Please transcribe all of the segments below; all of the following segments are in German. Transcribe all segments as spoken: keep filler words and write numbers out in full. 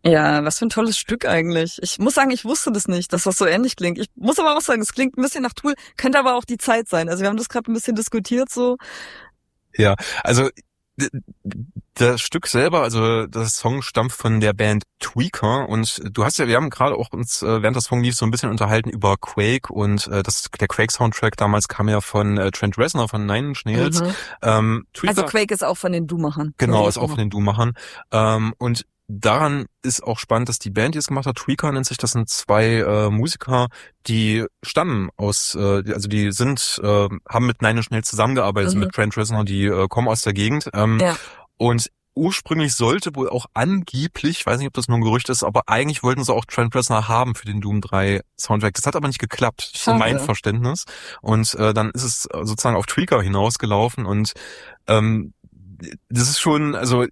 Ja, was für ein tolles Stück eigentlich. Ich muss sagen, ich wusste das nicht, dass das so ähnlich klingt. Ich muss aber auch sagen, es klingt ein bisschen nach Tool, könnte aber auch die Zeit sein. Also wir haben das gerade ein bisschen diskutiert so. Ja, also d- das Stück selber, also das Song stammt von der Band Tweaker und du hast ja, wir haben gerade auch uns äh, während das Song lief so ein bisschen unterhalten über Quake und äh, das der Quake-Soundtrack damals kam ja von äh, Trent Reznor von Nine Inch Nails. Mhm. Ähm, Also Quake ist auch von den Doom-Machern. Genau, Ja, ist auch von den Doom-Machern. Ähm, und daran ist auch spannend, dass die Band, die es gemacht hat, Tweaker nennt sich, das sind zwei äh, Musiker, die stammen aus, äh, also die sind, äh, haben mit Nine Inch Nails zusammengearbeitet, Mhm. mit Trent Reznor, die äh, kommen aus der Gegend. Ähm, Ja. Und ursprünglich sollte wohl auch angeblich, ich weiß nicht, ob das nur ein Gerücht ist, aber eigentlich wollten sie auch Trent Reznor haben für den Doom drei Soundtrack. Das hat aber nicht geklappt, so Schade. mein Verständnis. Und äh, dann ist es sozusagen auf Tweaker hinausgelaufen und ähm, das ist schon, also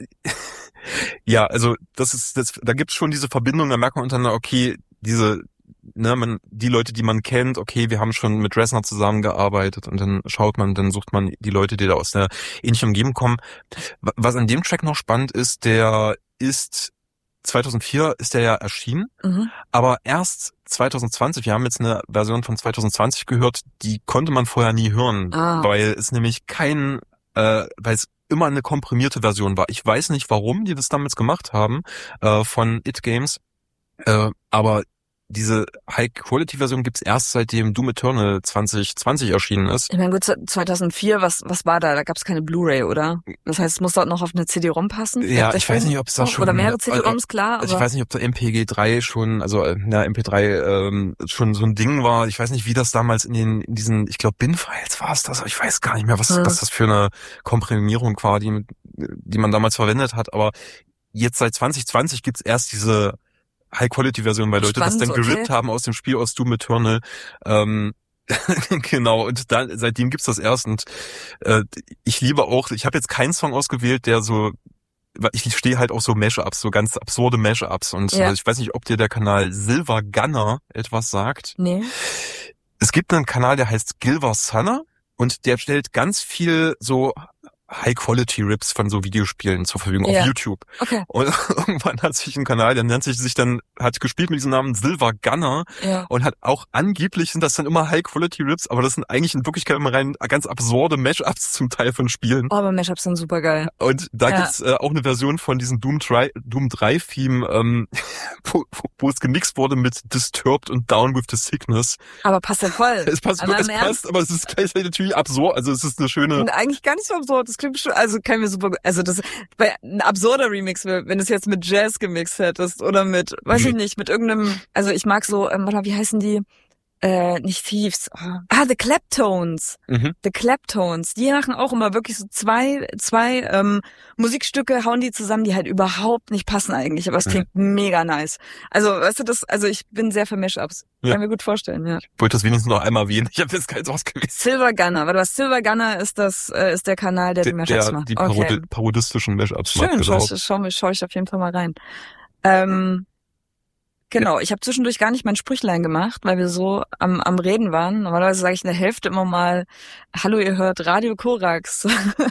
ja, also das ist, das, da gibt's schon diese Verbindung, da merkt man untereinander, okay, diese, ne, man, die Leute, die man kennt, okay, wir haben schon mit Reznor zusammengearbeitet und dann schaut man, dann sucht man die Leute, die da aus der ähnlichen Umgebung kommen. Was an dem Track noch spannend ist, der ist zweitausendvier ist der ja erschienen, Mhm. aber erst zwanzig zwanzig, wir haben jetzt eine Version von zwanzig zwanzig gehört, die konnte man vorher nie hören, Ah. weil es nämlich kein, äh, weil es immer eine komprimierte Version war. Ich weiß nicht, warum die das damals gemacht haben, äh, von It Games, äh, aber diese High-Quality-Version gibt's erst seitdem Doom Eternal zwanzig zwanzig erschienen ist. Ich meine, gut, zweitausendvier, was was war da? Da gab's keine Blu-ray, oder? Das heißt, es muss dort noch auf eine C D-ROM passen? Ja, ich weiß nicht, ob es da schon... Oder mehrere C D-ROMs, klar. Also aber ich weiß nicht, ob da M P G drei schon, also ja, M P drei ähm, schon so ein Ding war. Ich weiß nicht, wie das damals in den in diesen, ich glaube, Bin-Files war es das, aber ich weiß gar nicht mehr, was, hm. was das für eine Komprimierung war, die, die man damals verwendet hat. Aber jetzt seit zwanzig zwanzig gibt's erst diese High-Quality-Version, weil Leute Spannend, das dann gerippt okay. haben aus dem Spiel, aus Doom Eternal. Ähm, genau, und da, seitdem gibt's das erst. Und äh, ich liebe auch, ich habe jetzt keinen Song ausgewählt, der so, ich stehe halt auf so Mashups, so ganz absurde Mashups. Und Ja. äh, ich weiß nicht, ob dir der Kanal Silver Gunner etwas sagt. Nee. Es gibt einen Kanal, der heißt Gilver Sunner und der stellt ganz viel so High-Quality-Rips von so Videospielen zur Verfügung Ja. auf YouTube. Okay. Und irgendwann hat sich ein Kanal, der nennt sich, sich dann, hat gespielt mit diesem Namen Silver Gunner Ja. und hat auch angeblich sind das dann immer High-Quality-Rips, aber das sind eigentlich in Wirklichkeit immer rein ganz absurde Mashups zum Teil von Spielen. Oh, aber Mashups sind super geil. Und da Ja. gibt's äh, auch eine Version von diesem Doom drei, Doom drei Theme, ähm, wo, wo es gemixt wurde mit Disturbed und Down with the Sickness. Aber passt ja voll. Es passt, Aber es im passt, Ernst? aber es ist gleichzeitig natürlich absurd. Also es ist eine schöne. Und eigentlich gar nicht so absurd. Das klingt schon, also kann ich mir super, also das, weil ein absurder Remix, wäre, wenn du es jetzt mit Jazz gemixt hättest oder mit, weiß ich nicht, mit irgendeinem, also ich mag so, ähm, warte, wie heißen die? Äh, nicht Thieves. Oh. Ah, The Claptones. Mhm. The Claptones. Die machen auch immer wirklich so zwei, zwei ähm, Musikstücke, hauen die zusammen, die halt überhaupt nicht passen eigentlich, aber es klingt mhm. mega nice. Also, weißt du, das, also ich bin sehr für Mashups. Ja. Kann mir gut vorstellen, ja. Ich wollte das wenigstens noch einmal erwähnen. Ich habe jetzt keins ausgewählt. Silver Gunner, warte, was Silver Gunner ist das, äh, ist der Kanal, der, der die Mashups der, macht. Die okay. Parodi- parodistischen Mashups macht. Schön, Genau. schau, schau, schau ich auf jeden Fall mal rein. Ähm, Genau, ich habe zwischendurch gar nicht mein Sprüchlein gemacht, weil wir so am, am Reden waren. Normalerweise sage ich in der Hälfte immer mal, hallo, ihr hört Radio Korax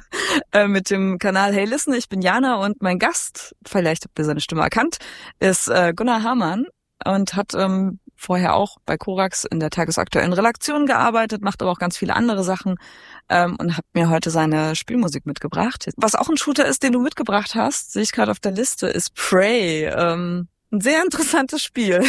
äh, mit dem Kanal Hey Listen, ich bin Jana und mein Gast, vielleicht habt ihr seine Stimme erkannt, ist äh, Gunnar Hamann und hat ähm, vorher auch bei Korax in der tagesaktuellen Redaktion gearbeitet, macht aber auch ganz viele andere Sachen ähm, und hat mir heute seine Spielmusik mitgebracht. Was auch ein Shooter ist, den du mitgebracht hast, sehe ich gerade auf der Liste, ist Prey. Ähm, Ein sehr interessantes Spiel.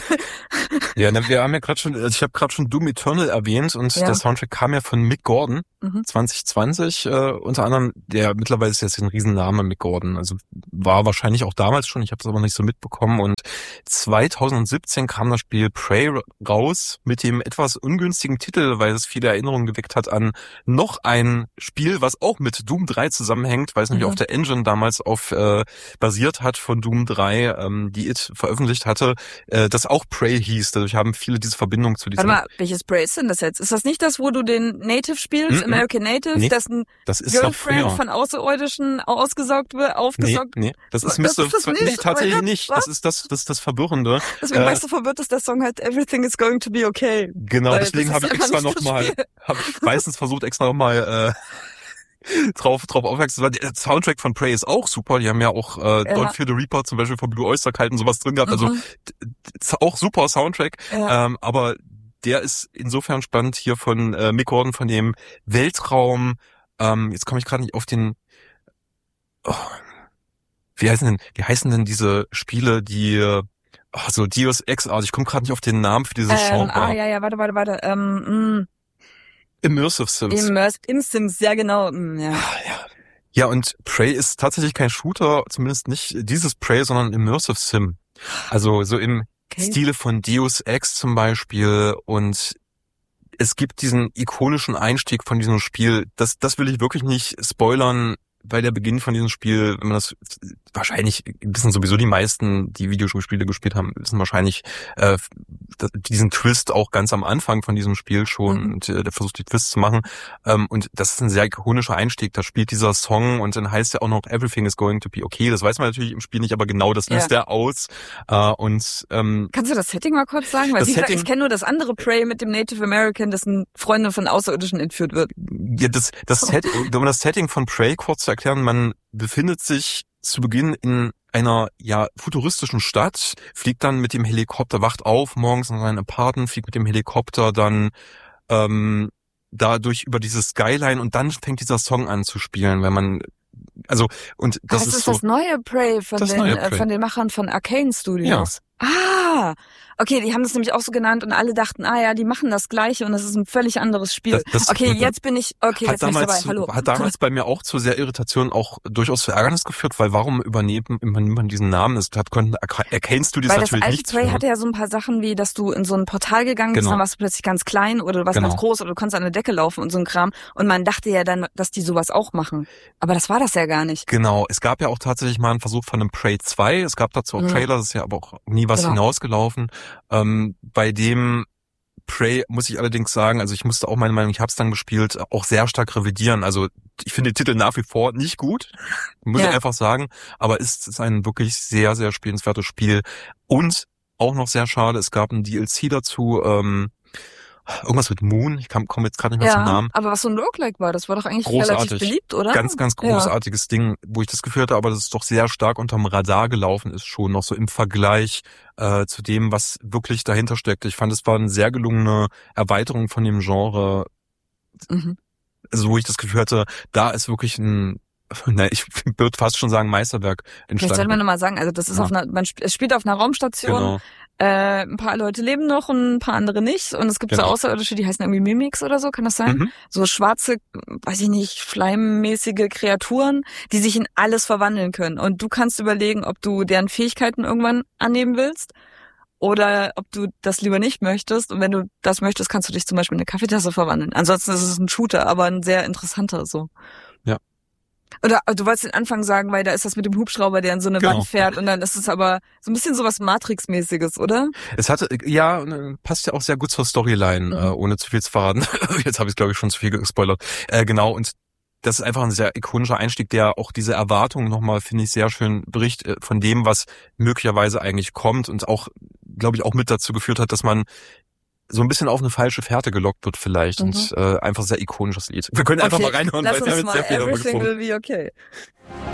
Ja, ne, wir haben ja gerade schon, also ich habe gerade schon Doom Eternal erwähnt und ja. der Soundtrack kam ja von Mick Gordon, mhm. zwanzig zwanzig, äh, unter anderem, der mittlerweile ist jetzt ein Riesenname, Mick Gordon, also war wahrscheinlich auch damals schon, ich habe es aber nicht so mitbekommen und zwanzig siebzehn kam das Spiel Prey raus mit dem etwas ungünstigen Titel, weil es viele Erinnerungen geweckt hat an noch ein Spiel, was auch mit Doom drei zusammenhängt, weil es mhm. nämlich auf der Engine damals auf äh, basiert hat von Doom drei, ähm, die It veröffentlicht hatte, äh, das auch Prey hieß. Dadurch haben viele diese Verbindung zu diesem... Warte mal, welches Prey ist denn das jetzt? Ist das nicht das, wo du den Native spielst, mm-mm. American Native, nee, dessen das ist Girlfriend noch von Außerirdischen ausgesaugt wird, aufgesaugt? Nee, nee, das ist das Mister Ist das nicht, nicht? tatsächlich Oh nicht. Was? Das ist das, das ist das Verwirrende. Deswegen äh, war ich so verwirrt, dass der Song halt Everything is going to be okay. Genau, Weil deswegen habe ich extra nochmal, habe ich meistens versucht, extra nochmal äh, drauf, drauf aufmerksam war. Der Soundtrack von Prey ist auch super. Die haben ja auch äh, Ja. Don't Fear the Reaper zum Beispiel von Blue Oyster Cult und sowas drin gehabt. Also Mhm. d- d- ist auch super Soundtrack. Ja. Ähm, aber der ist insofern spannend hier von äh, Mick Gordon, von dem Weltraum. Ähm, jetzt komme ich gerade nicht auf den. Oh, wie heißen denn? Wie heißen denn diese Spiele, die äh, oh, so Deus Ex Art? Ich komme gerade nicht auf den Namen für dieses Ähm, Genre. ah, ja, ja, warte, warte, warte. Ähm, Immersive mh, Sims. Immersed in Sims, ja genau. mh, Ja. Ah, ja. Ja, und Prey ist tatsächlich kein Shooter, zumindest nicht dieses Prey, sondern Immersive Sim. Also so im Okay. Stile von Deus Ex zum Beispiel. Und es gibt diesen ikonischen Einstieg von diesem Spiel. Das, das will ich wirklich nicht spoilern, weil der Beginn von diesem Spiel, wenn man das wahrscheinlich wissen sowieso die meisten, die Videospiele gespielt haben, wissen wahrscheinlich äh, diesen Twist auch ganz am Anfang von diesem Spiel schon Mhm. und äh, der versucht die Twists zu machen. Ähm, und das ist ein sehr ikonischer Einstieg. Da spielt dieser Song und dann heißt ja auch noch Everything is going to be okay. Das weiß man natürlich im Spiel nicht, aber genau das Ja. löst er aus. Äh, und ähm, Kannst du das Setting mal kurz sagen? Weil Das wie gesagt, Setting- ich kenne nur das andere Prey mit dem Native American, dessen Freundin von Außerirdischen entführt wird. ja, das, das Set, um das Setting von Prey kurz zu erklären, man befindet sich zu Beginn in einer ja futuristischen Stadt, fliegt dann mit dem Helikopter, wacht auf morgens in seinem Apartment, fliegt mit dem Helikopter dann ähm, dadurch über diese Skyline und dann fängt dieser Song an zu spielen, wenn man also und das, Das, ist ist so das neue Prey von Das den neue äh, Prey. von den Machern von Arcane Studios. Ah, okay, die haben das nämlich auch so genannt und alle dachten, ah ja, die machen das Gleiche und das ist ein völlig anderes Spiel. Das- das- okay, jetzt bin ich, okay, hat jetzt bin ich damals, dabei. Hallo. hat damals bei mir auch zu sehr Irritation, auch durchaus zu Ärgernis geführt, weil warum übernehmen übernimmt man diesen Namen? Das hat konnten Arcane Studios Weil das natürlich alte nichts Prey für. hatte ja so ein paar Sachen wie, dass du in so ein Portal gegangen bist, Genau. dann warst du plötzlich ganz klein oder du warst Genau. ganz groß oder du konntest an der Decke laufen und so ein Kram. Und man dachte ja dann, dass die sowas auch machen. Aber das war das ja gar nicht. Genau, es gab ja auch tatsächlich mal einen Versuch von einem Prey zwei, es gab dazu auch Mhm. Trailer, das ist ja aber auch nie was Genau. hinausgelaufen. Ähm, bei dem Prey muss ich allerdings sagen, also ich musste auch meine Meinung, ich habe es dann gespielt, auch sehr stark revidieren. Also ich finde den Titel nach wie vor nicht gut, muss Ja. ich einfach sagen, aber es ist ein wirklich sehr, sehr spielenswertes Spiel. Und auch noch sehr schade, es gab ein D L C dazu, ähm, irgendwas mit Moon, ich komme komm jetzt gerade nicht mehr zum Ja, Namen. aber was so ein Roguelike war, das war doch eigentlich Großartig. relativ beliebt, oder? Ganz, ganz Ja. großartiges Ding, wo ich das Gefühl hatte, aber das ist doch sehr stark unterm Radar gelaufen ist schon, noch so im Vergleich äh, zu dem, was wirklich dahinter steckt. Ich fand, es war eine sehr gelungene Erweiterung von dem Genre, Mhm. also wo ich das Gefühl hatte, da ist wirklich ein, na, ich würde fast schon sagen, Meisterwerk Vielleicht sollte entstanden. man nochmal sagen, also das ist Ja. auf einer, man sp es spielt auf einer Raumstation, Genau, äh, ein paar Leute leben noch und ein paar andere nicht und es gibt so Genau. Außerirdische, die heißen irgendwie Mimics oder so, kann das sein? mhm. So schwarze, weiß ich nicht, schleimmäßige Kreaturen, die sich in alles verwandeln können und du kannst überlegen, ob du deren Fähigkeiten irgendwann annehmen willst oder ob du das lieber nicht möchtest und wenn du das möchtest, kannst du dich zum Beispiel in eine Kaffeetasse verwandeln. Ansonsten ist es ein Shooter, aber ein sehr interessanter so. Ja. Oder du wolltest den Anfang sagen, weil da ist das mit dem Hubschrauber, der in so eine Genau. Wand fährt und dann ist es aber so ein bisschen sowas Matrix-mäßiges, oder? Es hatte, ja, passt ja auch sehr gut zur Storyline, Mhm. äh, ohne zu viel zu verraten. Jetzt habe ich, glaube ich, schon zu viel gespoilert. Äh, genau, und das ist einfach ein sehr ikonischer Einstieg, der auch diese Erwartungen nochmal, finde ich, sehr schön bricht äh, von dem, was möglicherweise eigentlich kommt und auch, glaube ich, auch mit dazu geführt hat, dass man so ein bisschen auf eine falsche Fährte gelockt wird vielleicht Mhm. und äh, einfach sehr ikonisches Lied. Wir können einfach Okay, mal reinhören, lass weil wir haben uns jetzt mal sehr viel darüber Everything gesprochen. will be okay.